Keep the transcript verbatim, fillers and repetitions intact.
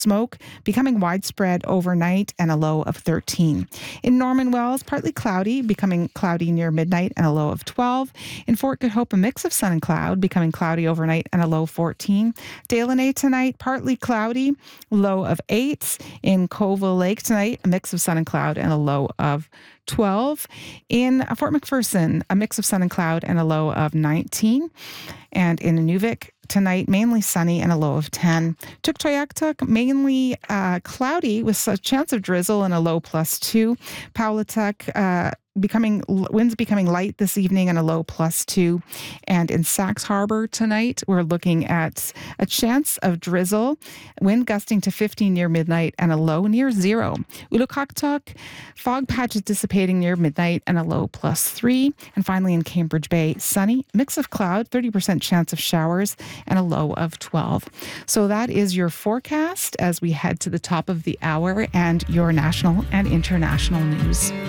smoke becoming widespread overnight and a low of thirteen. In Norman Wells, partly cloudy, becoming cloudy near midnight and a low of twelve. In Fort Good Hope, a mix of sun and cloud, becoming cloudy overnight and a low of fourteen. Delaunay tonight, partly cloudy, low of eight. In Colville Lake tonight, a mix of sun and cloud and a low of twelve. In Fort McPherson, a mix of sun and cloud and a low of nineteen. And in Inuvik tonight, mainly sunny and a low of ten. Tuktoyaktuk, mainly uh, cloudy with a chance of drizzle and a low plus two. Powlatuk, uh, becoming winds becoming light this evening and a low plus two. And in Sax Harbor tonight, we're looking at a chance of drizzle, wind gusting to fifteen near midnight and a low near zero. Ulukaktuk, fog patches dissipating near midnight and a low plus three. And finally in Cambridge Bay, sunny, mix of cloud, thirty percent chance of showers and a low of twelve. So that is your forecast as we head to the top of the hour and your national and international news.